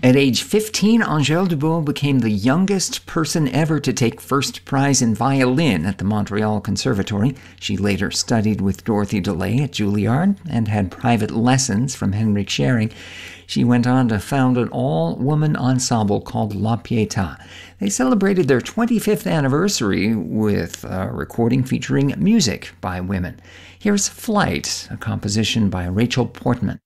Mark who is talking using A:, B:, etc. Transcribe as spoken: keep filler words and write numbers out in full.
A: At age fifteen, Angèle Dubos became the youngest person ever to take first prize in violin at the Montreal Conservatory. She later studied with Dorothy DeLay at Juilliard and had private lessons from Henrik Schering. She went on to found an all-woman ensemble called La Pietà. They celebrated their twenty-fifth anniversary with a recording featuring music by women. Here's Flight, a composition by Rachel Portman.